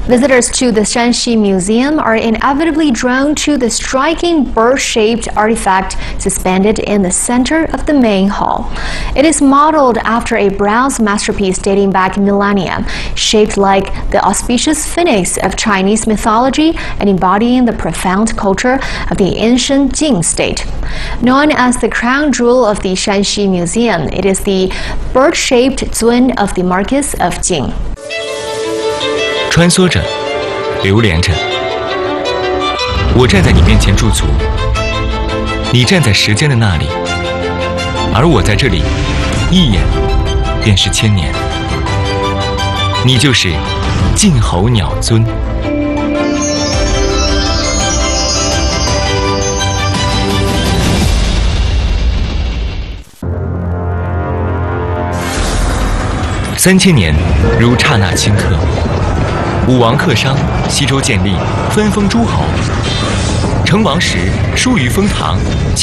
Visitors to the Shanxi Museum are inevitably drawn to the striking bird-shaped artifact suspended in the center of the main hall. It is modeled after a bronze masterpiece dating back millennia, shaped like the auspicious phoenix of Chinese mythology and embodying the profound culture of the ancient Jin state. Known as the crown jewel of the Shanxi Museum, it is the bird-shaped Zun of the Marquis of Jin. 穿梭着，流连着。我站在你面前驻足，你站在时间的那里，而我在这里，一眼便是千年。你就是晋侯鸟尊。3000年如刹那顷刻。武王克商，西周建立，分封诸侯。成王时，疏于封唐。